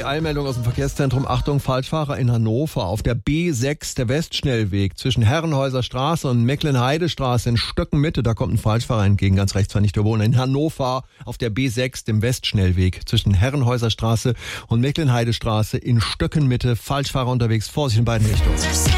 Eilmeldung aus dem Verkehrszentrum. Achtung, Falschfahrer in Hannover auf der B6, der Westschnellweg zwischen Herrenhäuser Straße und Mecklenheidestraße in Stöckenmitte. Da kommt ein Falschfahrer entgegen, ganz rechts war nicht der Wohner. In Hannover auf der B6, dem Westschnellweg zwischen Herrenhäuser Straße und Mecklenheidestraße in Stöckenmitte. Falschfahrer unterwegs, Vorsicht in beiden Richtungen.